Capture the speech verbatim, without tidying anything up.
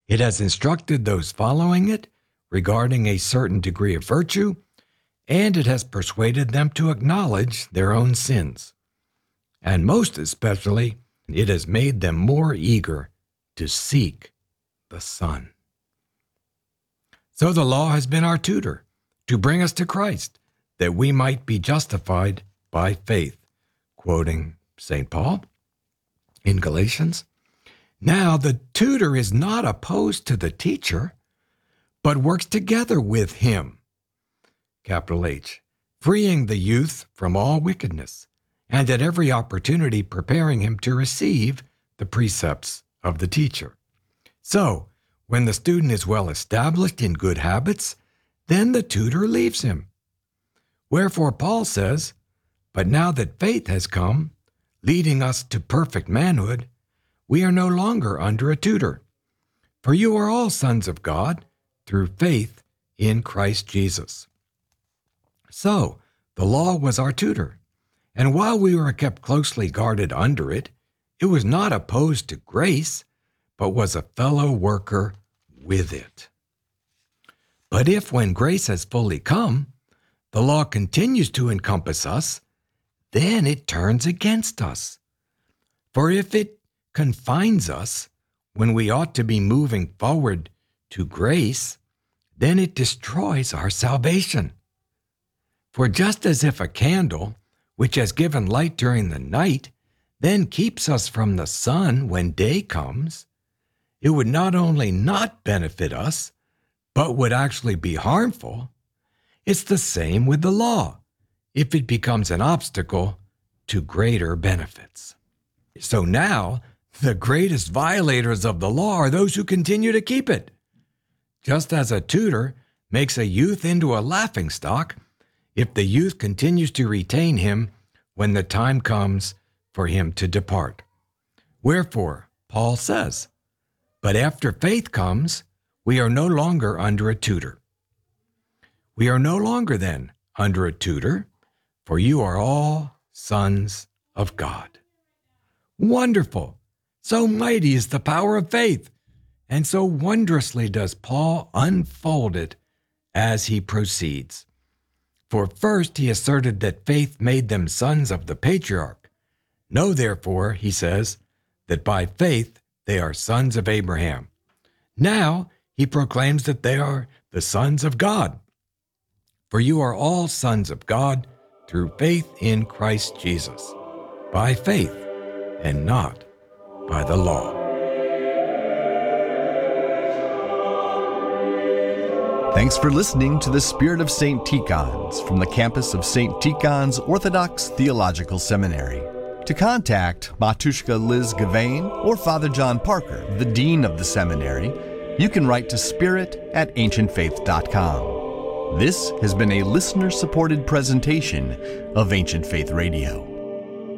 It has instructed those following it regarding a certain degree of virtue, and it has persuaded them to acknowledge their own sins. And most especially, it has made them more eager to seek the Son. So the law has been our tutor to bring us to Christ, that we might be justified by faith, quoting Saint Paul in Galatians. Now the tutor is not opposed to the teacher, but works together with him, capital H, freeing the youth from all wickedness, and at every opportunity preparing him to receive the precepts of the teacher. So, when the student is well established in good habits, then the tutor leaves him. Wherefore Paul says, "But now that faith has come, leading us to perfect manhood, we are no longer under a tutor. For you are all sons of God through faith in Christ Jesus." So, the law was our tutor, and while we were kept closely guarded under it, it was not opposed to grace, but was a fellow worker with it. But if, when grace has fully come, the law continues to encompass us, then it turns against us. For if it confines us when we ought to be moving forward to grace, then it destroys our salvation. For just as if a candle, which has given light during the night, then keeps us from the sun when day comes, it would not only not benefit us, but would actually be harmful. It's the same with the law, if it becomes an obstacle to greater benefits. So now, the greatest violators of the law are those who continue to keep it. Just as a tutor makes a youth into a laughingstock, if the youth continues to retain him when the time comes for him to depart. Wherefore, Paul says, "But after faith comes, we are no longer under a tutor." We are no longer then under a tutor, for you are all sons of God. Wonderful! So mighty is the power of faith, and so wondrously does Paul unfold it as he proceeds. For first he asserted that faith made them sons of the patriarch. Know therefore, he says, that by faith they are sons of Abraham. Now he proclaims that they are the sons of God. For you are all sons of God through faith in Christ Jesus, by faith and not by the law. Thanks for listening to The Spirit of Saint Tikhon's from the campus of Saint Tikhon's Orthodox Theological Seminary. To contact Matushka Liz Gavain or Father John Parker, the Dean of the Seminary, you can write to spirit at ancient faith dot com. This has been a listener-supported presentation of Ancient Faith Radio.